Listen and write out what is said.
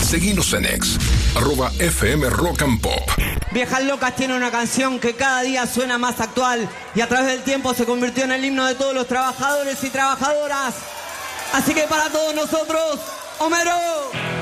Seguinos en X, @FM Rock and Pop. Viejas Locas tiene una canción que cada día suena más actual y a través del tiempo se convirtió en el himno de todos los trabajadores y trabajadoras. Así que para todos nosotros, Homero.